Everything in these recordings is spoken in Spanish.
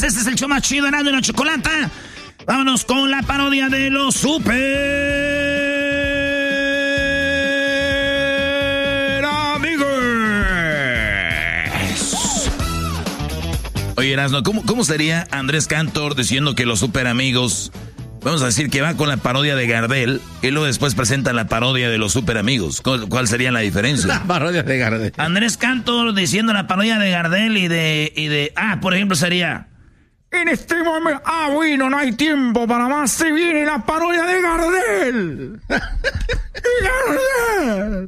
señores, este es el show más chido, Erasmo y la Chocolata. Vámonos con la parodia de los super amigos. Oye, Erasmo, ¿cómo sería Andrés Cantor diciendo que los super amigos... Vamos a decir que va con la parodia de Gardel y luego después presenta la parodia de los super amigos. ¿Cuál sería la diferencia? La parodia de Gardel. Andrés Cantor diciendo la parodia de Gardel y de por ejemplo sería... En este momento... bueno, no hay tiempo para más. Se viene la parodia de Gardel. Gardel.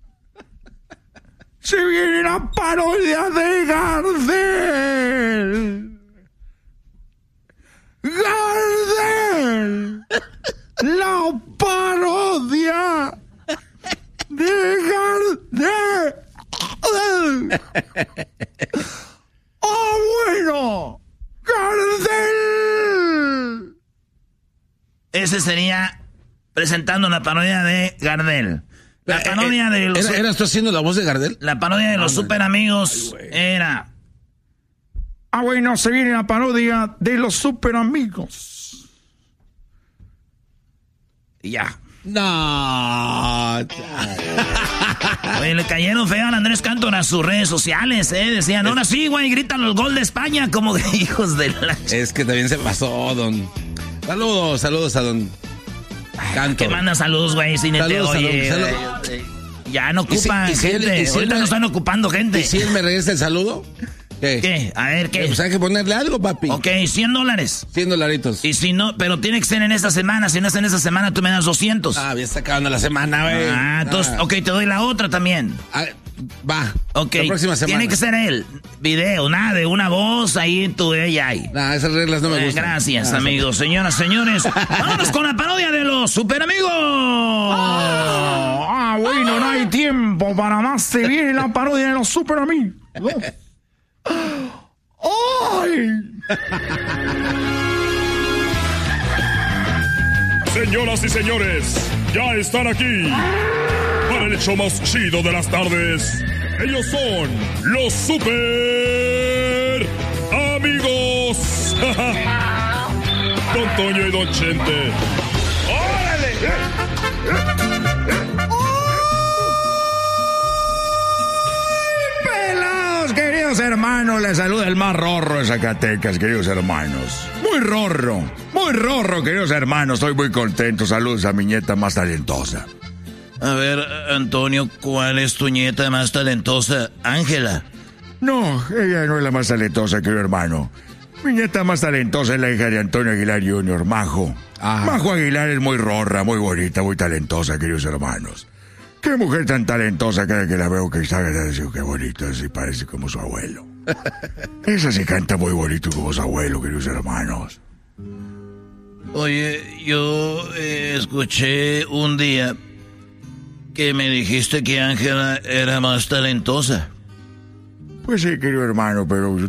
Se viene la parodia de Gardel. Gardel, la parodia de Gardel. Bueno, Gardel. Ese sería presentando la parodia de Gardel. La parodia de los... ¿Eras tú haciendo la voz de Gardel? La parodia de los super amigos era... bueno, se viene la parodia de los super amigos. Ya. No. Oye, le cayeron feo al Andrés Cantor a sus redes sociales, Decían, ahora sí, güey, gritan los gol de España como hijos de la... Es que también se pasó, don... Saludos a don Cantor. Que manda saludos, güey, sin saludos, oye. Ya no ocupan gente. Ahorita no están ocupando gente. ¿Y si él me regresa el saludo? ¿Qué? A ver, ¿qué? Pues hay que ponerle algo, papi. Ok, $100. $100. Y si no, pero tiene que ser en esta semana. Si no es en esta semana, tú me das 200. Ya está acabando la semana, güey. Entonces, ok, te doy la otra también. Va. Ok, la próxima semana. Tiene que ser él. Video, nada de una voz ahí en tu ella ahí. Esas reglas no me gustan. Gracias, amigos, señoras, señores. Vámonos con la parodia de los super amigos. Bueno, no hay tiempo para más. Se viene la parodia de los super amigos. ¡Ay! Señoras y señores, ya están aquí para el show más chido de las tardes. Ellos son los super amigos. Don Toño y Don Chente. ¡Órale! Queridos hermanos, les saluda el más rorro de Zacatecas, queridos hermanos. Muy rorro, queridos hermanos. Estoy muy contento. Saludos a mi nieta más talentosa. A ver, Antonio, ¿cuál es tu nieta más talentosa? ¿Ángela? No, ella no es la más talentosa, querido hermano. Mi nieta más talentosa es la hija de Antonio Aguilar Jr., Majo. Majo Aguilar es muy rorra, muy bonita, muy talentosa, queridos hermanos. Qué mujer tan talentosa, cada que la veo que está, qué bonito, así parece como su abuelo. Esa sí canta muy bonito como su abuelo, queridos hermanos. Oye, yo escuché un día que me dijiste que Ángela era más talentosa. Pues sí, querido hermano, pero